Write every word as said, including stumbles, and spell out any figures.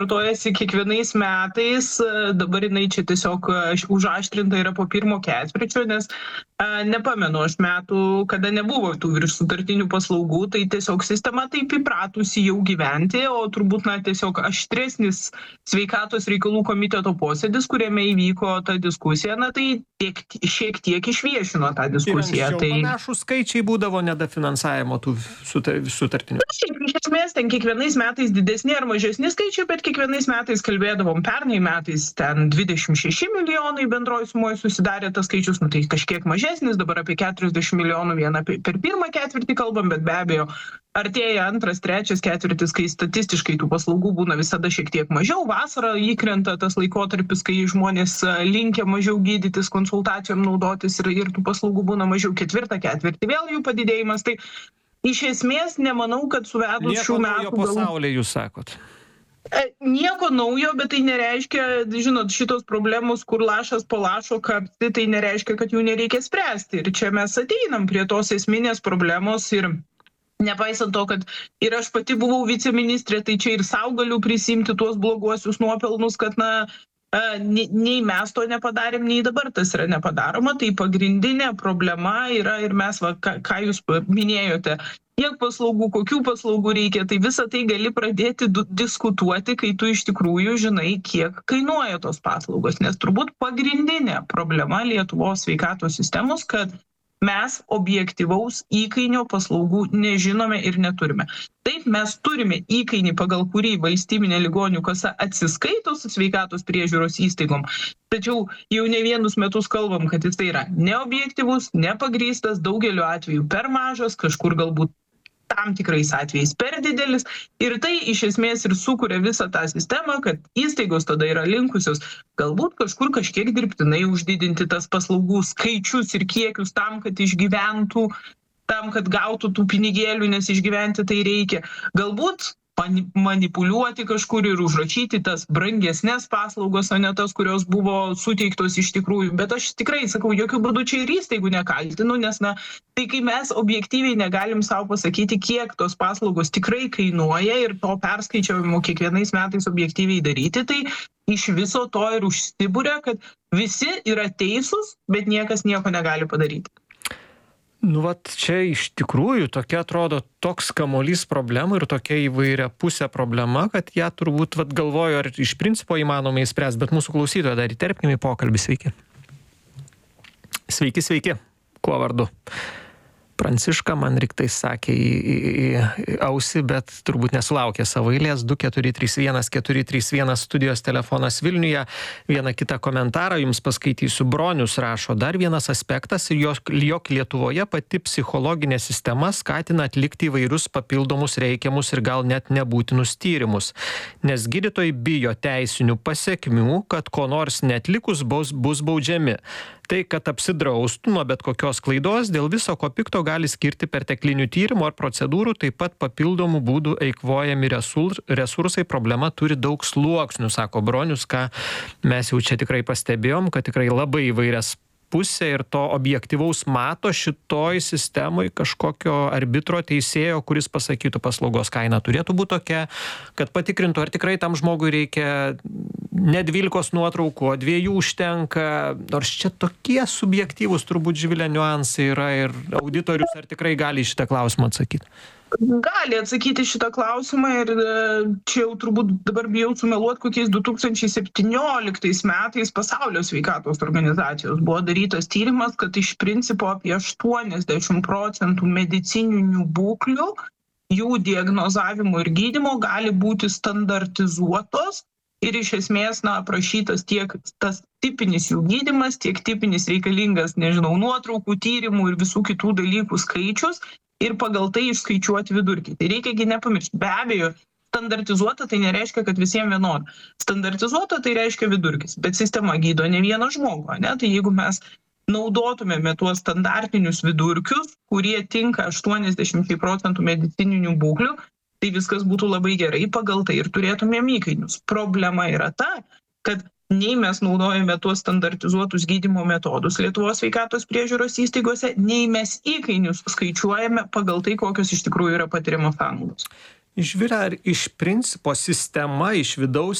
kartojasi kiekvienais metais, dabar jinai čia tiesiog užaštrinta yra po pirmo ketvirčio, nes a, nepamenu aš metų, kada nebuvo tų virš sutartinių paslaugų, tai tiesiog sistema taip įpratusi jau gyventi, o turbūt na, tiesiog aštresnis sveikatos reikalų komiteto posėdis, kuriame įvyko ta diskusija, na tai tiek, šiek tiek išviešino tą diskusiją. Tai panašus skaičiai būdavo nedafinansavimo tų sutartinių. Šiaip, iš esmės, ten kiekvienais metais didesni ar mažesni skaičiai, bet kiekvienais metais kalbėdavom, pernai metais ten dvidešimt šeši milijonai bendroji sumoje susidarė tas skaičius, nu tai kažkiek mažesnis, dabar apie keturiasdešimt milijonų vieną per pirmą ketvirtį kalbam, bet be abejo artėja antras, trečias ketvirtis, kai statistiškai tų paslaugų būna visada šiek tiek mažiau, vasarą įkrenta tas laikotarpis, kai žmonės linkia mažiau gydytis, konsultacijom naudotis ir, ir tų paslaugų būna mažiau, ketvirtą ketvirtį vėl jų padidėjimas, tai iš esmės nemanau, kad suvedus Nieko šių naujo metų... pasaulyje, jūs sakot. Nieko naujo, bet tai nereiškia, žinot, šitos problemos, kur lašas po lašo kapti, tai nereiškia, kad jų nereikia spręsti. Ir čia mes ateinam prie tos esminės problemos ir nepaisant to, kad ir aš pati buvau viceministrė, tai čia ir sau galiu prisimti tuos bloguosius nuopelnus, kad na, nei mes to nepadarėm, nei dabar tas yra nepadaroma. Tai pagrindinė problema yra ir mes, va, ką, ką jūs minėjote, kiek paslaugų, kokių paslaugų reikia, tai visą tai gali pradėti diskutuoti, kai tu iš tikrųjų žinai, kiek kainuoja tos paslaugos. Nes turbūt pagrindinė problema Lietuvos sveikatos sistemos, kad mes objektyvaus įkainio paslaugų nežinome ir neturime. Taip, mes turime įkainį, pagal kurį valstybinė ligonių kasa atsiskaito su sveikatos priežiūros įstaigom, tačiau jau ne vienus metus kalbam, kad jis tai yra neobjektyvus, nepagrįstas, daugeliu atveju per mažas, kažkur galbūt tam tikrais atvejais per didelis ir tai iš esmės ir sukuria visą tą sistemą, kad įstaigos tada yra linkusios galbūt kažkur kažkiek dirbtinai uždidinti tas paslaugų skaičius ir kiekius tam, kad išgyventų, tam, kad gautų tų pinigėlių, nes išgyventi tai reikia. Galbūt manipuliuoti kažkur ir užrašyti tas brangesnės paslaugos, o ne tas, kurios buvo suteiktos iš tikrųjų. Bet aš tikrai sakau, jokių būdų čia ir įstaigų nekaltinu, nes na, tai kai mes objektyviai negalim savo pasakyti, kiek tos paslaugos tikrai kainuoja ir to perskaičiavimo kiekvienais metais objektyviai daryti, tai iš viso to ir užsibūrė, kad visi yra teisūs, bet niekas nieko negali padaryti. Nu, vat čia iš tikrųjų tokia atrodo toks kamuolys problemų ir tokia įvairia pusė problema, kad ją turbūt vat galvoju, ar iš principo įmanoma įspręsti, bet mūsų klausytoją dar įterpkime į pokalbį. Sveiki. Sveiki, sveiki. Kuo vardu? Pranciška man riktai sakė į, į, į ausį, bet turbūt nesulaukė savo eilės. Du keturi trys vienas keturi trys vienas studijos telefonas Vilniuje. Vieną kitą komentarą jums paskaitysiu. Bronius rašo, dar vienas aspektas, jog, jog Lietuvoje pati psichologinė sistema skatina atlikti įvairius papildomus reikiamus ir gal net nebūtinus tyrimus. Nes gydytojai bijo teisinių pasekmių, kad ko nors netlikus bus, bus baudžiami. Tai, kad apsidraustų nuo bet kokios klaidos, dėl viso ko pikto gali skirti perteklinių tyrimų ar procedūrų, taip pat papildomų būdų eikvojami resursai. Problema turi daug sluoksnių, sako Bronius, ką mes jau čia tikrai pastebėjom, kad tikrai labai įvairias pusė ir to objektyvaus mato šitoj sistemai kažkokio arbitro teisėjo, kuris pasakytų, paslaugos kaina turėtų būti tokia, kad patikrintų, ar tikrai tam žmogui reikia ne dvylikos nuotraukų, o dviejų užtenka. Nors čia tokie subjektyvūs turbūt, Živilė, niuansai yra ir auditorius ar tikrai gali šitą klausimą atsakyti? Gali atsakyti šitą klausimą ir čia jau turbūt dabar bijau sumeluoti, kokiais du tūkstančiai septynioliktais metais Pasaulio sveikatos organizacijos buvo darytas tyrimas, kad iš principo apie aštuoniasdešimt procentų medicininių būklių, jų diagnozavimo ir gydymo gali būti standartizuotos ir iš esmės, na, aprašytas tiek tas tipinis jų gydymas, tiek tipinis reikalingas, nežinau, nuotraukų, tyrimų ir visų kitų dalykų skaičius, ir pagal tai išskaičiuoti vidurkį. Tai reikia nepamiršti. Be abejo, standartizuota tai nereiškia, kad visiems vienodai. Standartizuota tai reiškia vidurkis, bet sistema gydo ne vieną žmogų, ne? Tai jeigu mes naudotumėme tuos standartinius vidurkius, kurie tinka aštuoniasdešimt procentų medicininių būklių, tai viskas būtų labai gerai, pagal tai ir turėtumėm įkainius. Problema yra ta, kad nei mes naudojame tuos standartizuotus gydymo metodus Lietuvos sveikatos priežiūros įstaigose, nei mes įkainius skaičiuojame pagal tai, kokios iš tikrųjų yra patiriamos sąnaudos. živile ar iš principo sistema iš vidaus